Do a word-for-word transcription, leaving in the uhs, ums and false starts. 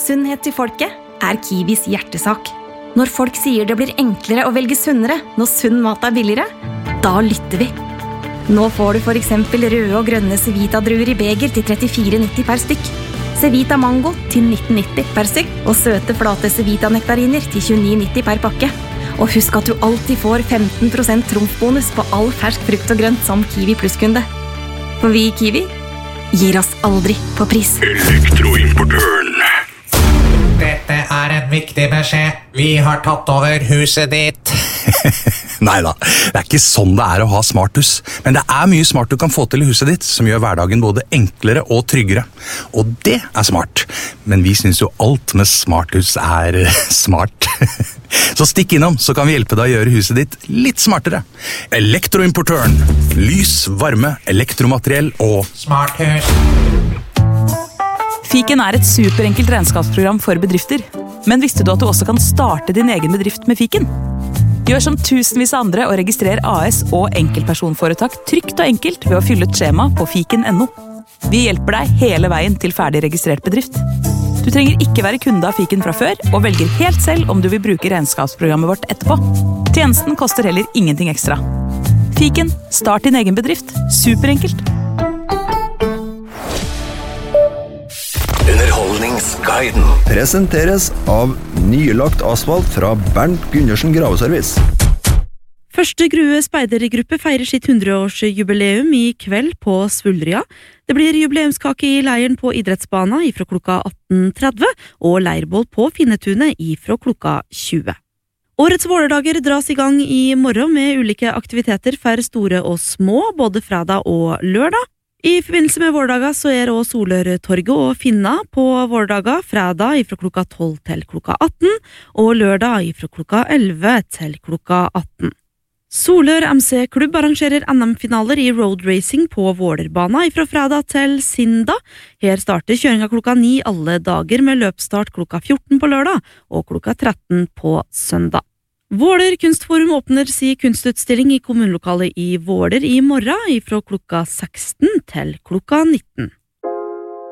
Sunnhet til folket er Kiwis hjertesak. Når folk sier det blir enklere å velge sunnere når sunn mat er billigere, da lytter vi. Nå får du for eksempel røde og grønne Cevita-druer i beger til trettifire nitti per stykk. Cevita Mango til nitten nitti per stykk, og søte flate Cevita-nektariner til tjueni nitti per pakke. Og husk at du alltid får femten prosent trumfbonus på all fersk frukt og grønt som Kiwi Plus-kunde. For vi i Kiwi gir oss aldri på pris. Elektroimportøren. Dette er en viktig beskjed. Vi har tatt over huset ditt. Neida, det er ikke sånn det er å ha smarthus. Men det er mye smart du kan få til i huset ditt, som gjør hverdagen både enklere og tryggere. Og det er smart. Men vi synes jo alt med smarthus er smart. Så stikk innom, så kan vi hjelpe deg å gjøre huset ditt litt smartere. Elektroimportøren. Lys, varme, elektromateriell og Smarthus. Fiken er et superenkelt regnskapsprogram for bedrifter. Men visste du at du også kan starte din egen bedrift med Fiken? Gjør som tusenvis av andre og registrer A S og enkeltpersonforetak trygt og enkelt ved å fylle et skjema på fiken punktum no. Vi hjelper deg hele veien til ferdig registrert bedrift. Du trenger ikke være kunde av Fiken fra før, og velger helt selv om du vil bruke regnskapsprogrammet vårt etterpå. Tjenesten koster heller ingenting ekstra. Fiken, start din egen bedrift. Superenkelt. Underholdningsguiden presenteres av nylagt asfalt fra Bernt Gundersen Graveservice. Første Grue speidergruppe feirer sitt hundreårsjubileum i kveld på Svullrya. Det blir jubileumskake i leiren på idrettsbana ifra klokka atten tretti og leirbål på Finnetunet ifra klokka tjue. Årets vårdager dras i gang i morgen med ulike aktiviteter for store og små, både fredag og lørdag. I forbindelse med vårdaga så er også Solørtorget og Finna på vårdaga fredag ifra klokka tolv til klokka atten, og lørdag ifra klokka elleve til klokka atten. Solør M C Klubb arrangerer N M-finaler i road racing på Vålerbana ifra fredag til Sinda. Her starter kjøringa klokka ni alle dager med løpsstart klokka fjorten på lørdag og klokka tretten på søndag. Våler kunstforum åpner si kunstutstilling i kommunelokalet i Våler i morgen ifra klokka seksten til klokka nitten.